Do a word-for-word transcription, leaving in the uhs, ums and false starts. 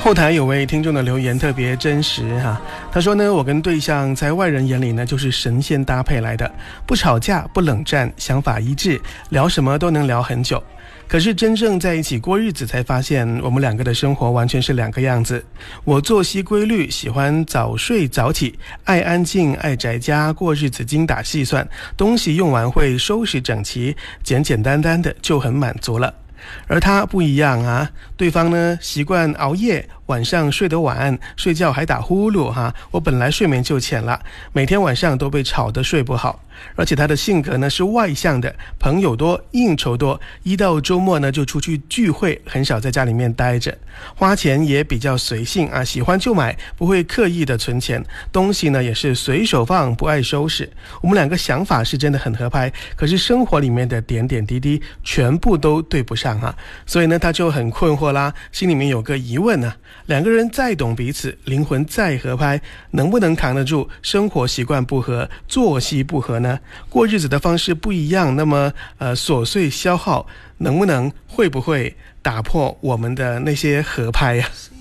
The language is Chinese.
后台有位听众的留言特别真实哈，他说呢，我跟对象在外人眼里呢就是神仙搭配来的，不吵架不冷战，想法一致，聊什么都能聊很久。可是真正在一起过日子才发现，我们两个的生活完全是两个样子。我作息规律，喜欢早睡早起，爱安静爱宅家，过日子精打细算，东西用完会收拾整齐，简简单单的就很满足了。而他不一样啊，对方呢习惯熬夜，晚上睡得晚，睡觉还打呼噜哈。我本来睡眠就浅了，每天晚上都被吵得睡不好。而且他的性格呢是外向的，朋友多，应酬多，一到周末呢就出去聚会，很少在家里面待着。花钱也比较随性啊，喜欢就买，不会刻意的存钱。东西呢也是随手放，不爱收拾。我们两个想法是真的很合拍，可是生活里面的点点滴滴全部都对不上啊。所以呢他就很困惑啦，心里面有个疑问啊，两个人再懂彼此，灵魂再合拍，能不能扛得住生活习惯不合，作息不合呢？过日子的方式不一样，那么呃琐碎消耗能不能会不会打破我们的那些合拍呀、啊？